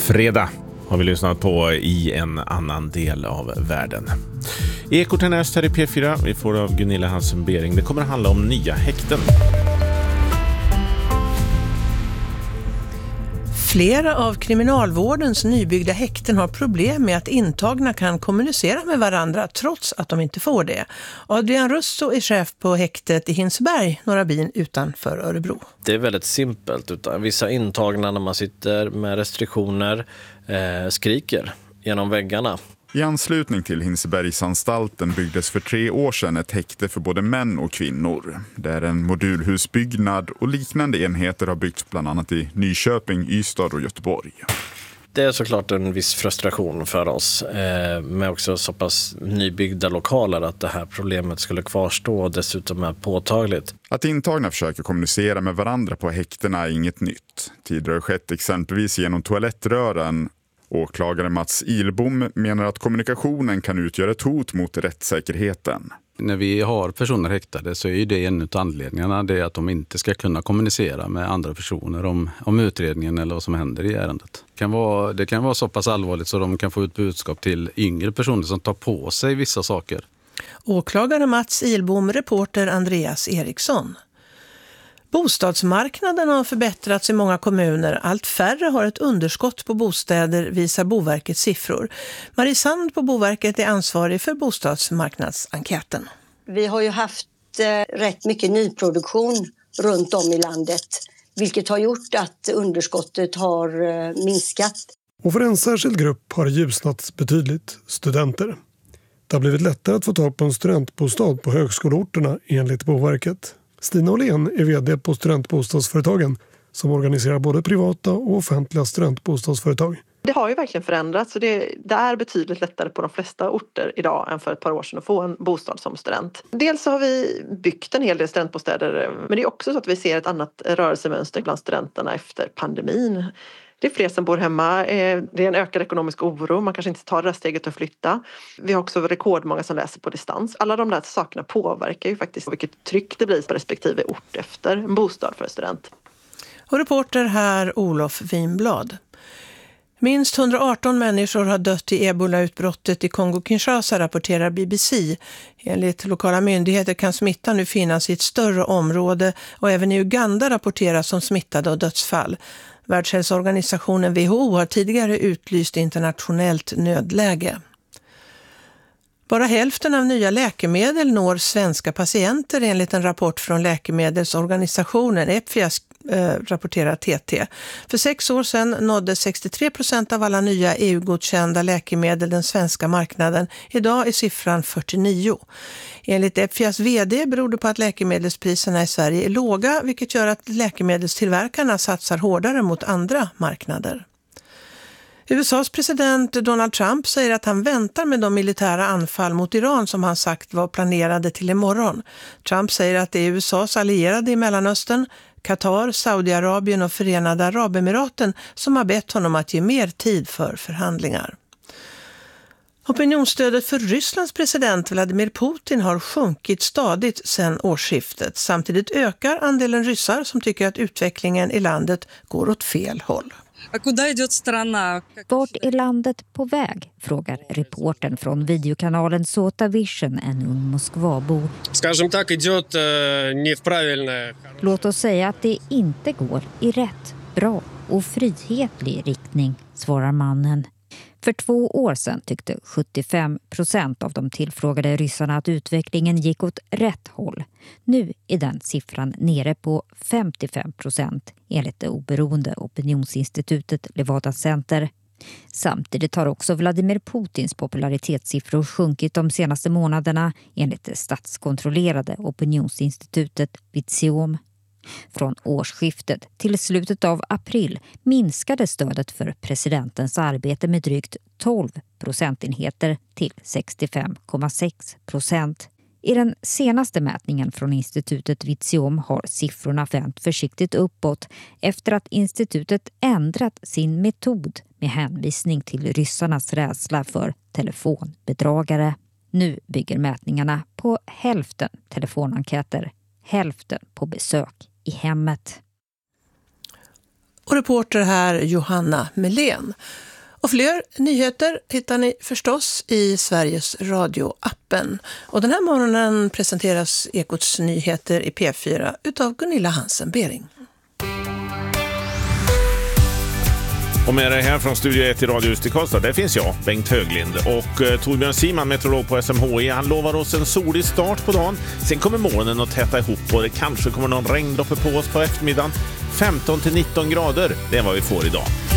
Fredag har vi lyssnat på i en annan del av världen. Ekot härnäst här i P4. Vi får av Gunilla Hansen-Bering. Det kommer att handla om nya häkten. Flera av kriminalvårdens nybyggda häkten har problem med att intagna kan kommunicera med varandra trots att de inte får det. Adrian Russo är chef på häktet i Hinseberg, några bin utanför Örebro. Det är väldigt simpelt. Utan vissa intagna när man sitter med restriktioner skriker genom väggarna. I anslutning till Hinsebergsanstalten byggdes för 3 år sedan ett häkte för både män och kvinnor. Det är en modulhusbyggnad och liknande enheter har byggts bland annat i Nyköping, Ystad och Göteborg. Det är såklart en viss frustration för oss med också så pass nybyggda lokaler att det här problemet skulle kvarstå och dessutom är påtagligt. Att intagna försöker kommunicera med varandra på häktena är inget nytt. Tidigare har skett exempelvis genom toalettrören. Åklagare Mats Ilbom menar att kommunikationen kan utgöra ett hot mot rättssäkerheten. När vi har personer häktade så är det en av anledningarna det att de inte ska kunna kommunicera med andra personer om utredningen eller vad som händer i ärendet. Det kan vara så pass allvarligt så de kan få ut budskap till yngre personer som tar på sig vissa saker. Åklagare Mats Ilbom, reporter Andreas Eriksson. Bostadsmarknaden har förbättrats i många kommuner. Allt färre har ett underskott på bostäder, visar Boverkets siffror. Marie Sand på Boverket är ansvarig för bostadsmarknadsenkäten. Vi har ju haft rätt mycket nyproduktion runt om i landet, vilket har gjort att underskottet har minskat. Och för en särskild grupp har det ljusnat betydligt: studenter. Det har blivit lättare att få tag på en studentbostad på högskoleorterna enligt Boverket. Stina Åhlén är vd på Studentbostadsföretagen som organiserar både privata och offentliga studentbostadsföretag. Det har ju verkligen förändrats och det är betydligt lättare på de flesta orter idag än för ett par år sedan att få en bostad som student. Dels så har vi byggt en hel del studentbostäder, men det är också så att vi ser ett annat rörelsemönster bland studenterna efter pandemin. Det är fler som bor hemma, det är en ökad ekonomisk oro, man kanske inte tar det där steget att flytta. Vi har också rekordmånga som läser på distans. Alla de där sakerna påverkar ju faktiskt vilket tryck det blir på respektive ort efter en bostad för student. Och reporter här Olof Winblad. Minst 118 människor har dött i ebola-utbrottet i Kongo-Kinshasa, rapporterar BBC. Enligt lokala myndigheter kan smittan nu finnas i ett större område och även i Uganda rapporteras om smittade och dödsfall. Världshälsoorganisationen WHO har tidigare utlyst internationellt nödläge. Bara hälften av nya läkemedel når svenska patienter enligt en rapport från läkemedelsorganisationen EPFIAS, rapporterar TT. För 6 år sedan nådde 63% av alla nya EU-godkända läkemedel den svenska marknaden. Idag är siffran 49. Enligt EPFIAS vd beror det på att läkemedelspriserna i Sverige är låga, vilket gör att läkemedelstillverkarna satsar hårdare mot andra marknader. USAs president Donald Trump säger att han väntar med de militära anfall mot Iran som han sagt var planerade till imorgon. Trump säger att det är USAs allierade i Mellanöstern, Qatar, Saudiarabien och Förenade Arabemiraten som har bett honom att ge mer tid för förhandlingar. Opinionsstödet för Rysslands president Vladimir Putin har sjunkit stadigt sedan årsskiftet. Samtidigt ökar andelen ryssar som tycker att utvecklingen i landet går åt fel håll. Vart är landet på väg? Frågar reportern från videokanalen Sota Vision, en ung Moskvabo. Låt oss säga att det inte går i rätt, bra och frihetlig riktning, svarar mannen. För 2 år sedan tyckte 75% av de tillfrågade ryssarna att utvecklingen gick åt rätt håll. Nu är den siffran nere på 55% enligt det oberoende opinionsinstitutet Levada Center. Samtidigt har också Vladimir Putins popularitetssiffror sjunkit de senaste månaderna enligt det statskontrollerade opinionsinstitutet Vizium. Från årsskiftet till slutet av april minskade stödet för presidentens arbete med drygt 12 procentenheter till 65,6%. I den senaste mätningen från institutet Vizium har siffrorna vänt försiktigt uppåt efter att institutet ändrat sin metod med hänvisning till ryssarnas rädsla för telefonbedragare. Nu bygger mätningarna på hälften telefonenkäter, hälften på besök i hemmet. Och reporter här Johanna Melén. Och fler nyheter hittar ni förstås i Sveriges Radio-appen. Och den här morgonen presenteras Ekots nyheter i P4 utav Gunilla Hansen-Bering. Och med det här från Studio 1 i Radiohuset i Karlstad, där finns jag, Bengt Höglind. Och Torbjörn Siman, meteorolog på SMHI, han lovar oss en solig start på dagen. Sen kommer molnen att täta ihop och det kanske kommer någon regndroppe på oss på eftermiddagen. 15-19 grader, det är vad vi får idag.